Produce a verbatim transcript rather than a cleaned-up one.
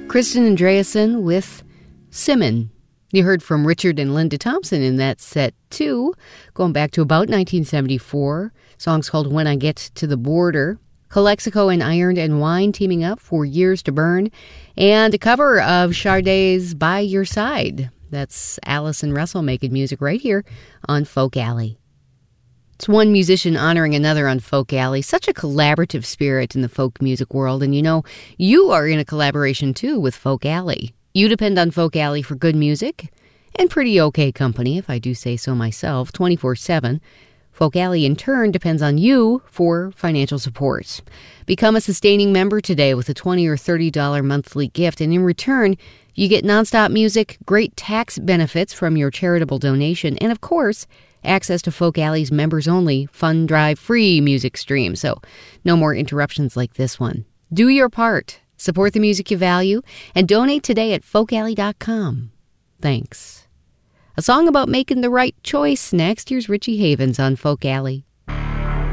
Kristen Andreasen with Simon. You heard from Richard and Linda Thompson in that set, too, going back to about nineteen seventy-four. Song's called When I Get to the Border. Calexico and Iron and Wine teaming up for Years to Burn. And a cover of Sade's By Your Side. That's Allison Russell making music right here on Folk Alley. It's one musician honoring another on Folk Alley. Such a collaborative spirit in the folk music world. And you know, you are in a collaboration, too, with Folk Alley. You depend on Folk Alley for good music and pretty okay company, if I do say so myself, twenty-four seven. Folk Alley, in turn, depends on you for financial support. Become a sustaining member today with a twenty dollars or thirty dollars monthly gift, and in return, you get nonstop music, great tax benefits from your charitable donation, and of course, access to Folk Alley's members-only fun drive free music stream. So no more interruptions like this one. Do your part. Support the music you value and donate today at folk alley dot com. Thanks. A song about making the right choice next. Here's Richie Havens on Folk Alley.